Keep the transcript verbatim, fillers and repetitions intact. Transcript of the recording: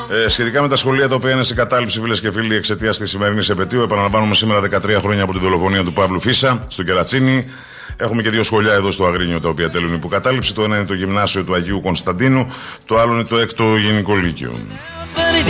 Ε, σχετικά με τα σχολεία τα οποία είναι σε κατάληψη, φίλες και φίλοι, εξαιτίας της σημερινής επετείου, επαναλαμβάνουμε σήμερα δεκατρία χρόνια από την δολοφονία του Παύλου Φίσα στο Κερατσίνι. Έχουμε και δύο σχολεία εδώ στο Αγρίνιο τα οποία τέλουν υποκατάληψη. Το ένα είναι το γυμνάσιο του Αγίου Κωνσταντίνου, το άλλο είναι το έκτο Γενικό Λύκειο.